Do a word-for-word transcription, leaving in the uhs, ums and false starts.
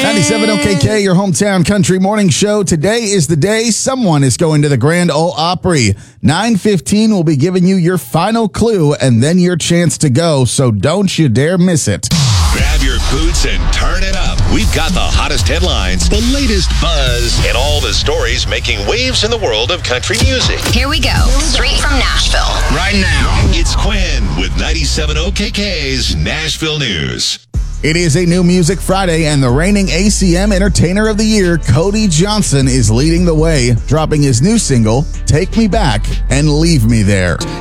ninety-seven O K K, your hometown country morning show. Today is the day someone is going to the Grand Ole Opry. nine fifteen will be giving you your final clue and then your chance to go, so don't you dare miss it. Grab your boots and turn it up. We've got the hottest headlines, the latest buzz, and all the stories making waves in the world of country music. Here we go, straight from Nashville. Right now, it's Quinn with ninety-seven O K K's Nashville News. It is a new Music Friday, and the reigning A C M Entertainer of the Year, Cody Johnson, is leading the way, dropping his new single, Take Me Back and Leave Me There.